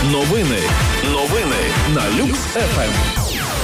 Новини на Люкс ФМ.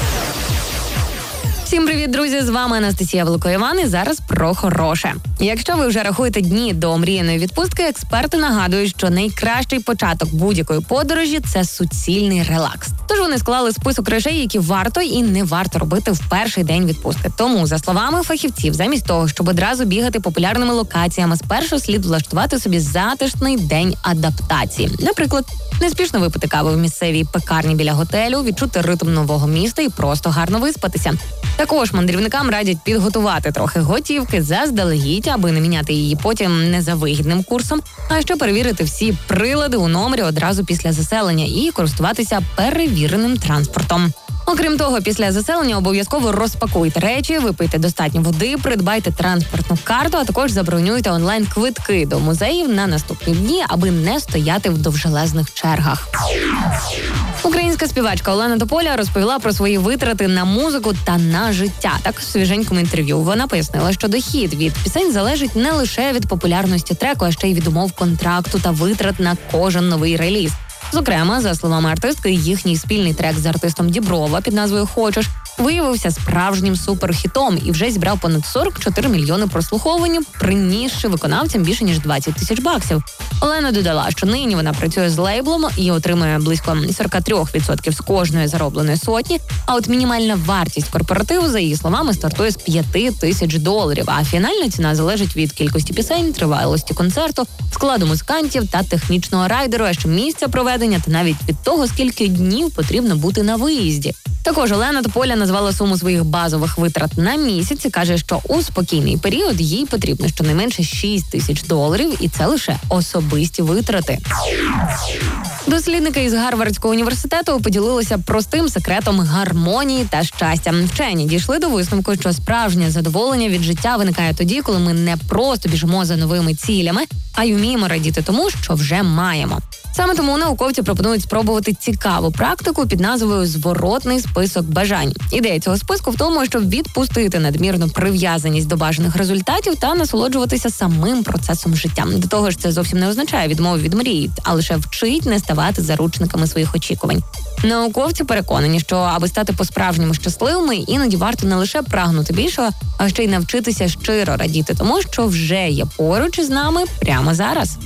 Всім привіт, друзі! З вами Анастасія Великоїван і зараз про хороше. Якщо ви вже рахуєте дні до омріяної відпустки, експерти нагадують, що найкращий початок будь-якої подорожі – це суцільний релакс. Тож вони склали список речей, які варто і не варто робити в перший день відпустки. Тому, за словами фахівців, замість того, щоб одразу бігати популярними локаціями, спершу слід влаштувати собі затишний день адаптації. Наприклад, неспішно випити каву в місцевій пекарні біля готелю, відчути ритм нового міста і просто гарно виспатися. Також мандрівникам радять підготувати трохи готівки заздалегідь, аби не міняти її потім не за вигідним курсом, а ще перевірити всі прилади у номері одразу після заселення і користуватися перевіреним транспортом. Окрім того, після заселення обов'язково розпакуйте речі, випийте достатньо води, придбайте транспортну карту, а також забронюйте онлайн-квитки до музеїв на наступні дні, аби не стояти в довжелезних чергах. Українська співачка Олена Тополя розповіла про свої витрати на музику та на життя. Так, в свіженькому інтерв'ю вона пояснила, що дохід від пісень залежить не лише від популярності треку, а ще й від умов контракту та витрат на кожен новий реліз. Зокрема, за словами артистки, їхній спільний трек з артистом Діброва під назвою «Хочеш» виявився справжнім суперхітом і вже зібрав понад 44 мільйони прослуховувань, принісши виконавцям більше ніж 20 тисяч баксів. Олена додала, що нині вона працює з лейблом і отримує близько 43% з кожної заробленої сотні, а от мінімальна вартість корпоративу, за її словами, стартує з $5,000, а фінальна ціна залежить від кількості пісень, тривалості концерту, складу музикантів та технічного райдеру, а ще місця проведення та навіть від того, скільки днів потрібно бути на виїзді. Також Олена Тополя назвала суму своїх базових витрат на місяць і каже, що у спокійний період їй потрібно щонайменше $6,000, і це лише особисті витрати. Дослідники із Гарвардського університету поділилися простим секретом гармонії та щастя. Вчені дійшли до висновку, що справжнє задоволення від життя виникає тоді, коли ми не просто біжимо за новими цілями, а й уміємо радіти тому, що вже маємо. Саме тому науковці пропонують спробувати цікаву практику під назвою «Зворотний список бажань». Ідея цього списку в тому, щоб відпустити надмірну прив'язаність до бажаних результатів та насолоджуватися самим процесом життя. До того ж, це зовсім не означає відмову від мрії, а лише вчить не ставати заручниками своїх очікувань. Науковці переконані, що аби стати по-справжньому щасливими, іноді варто не лише прагнути більшого, а ще й навчитися щиро радіти тому, що вже є поруч із нами прямо зараз.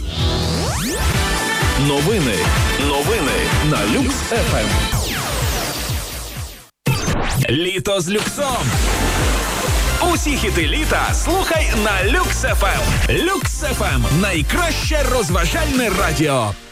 Новини на Люкс ФМ. Літо з люксом. Усі хіти літа слухай на Люкс ФМ. Люкс ФМ – найкраще розважальне радіо.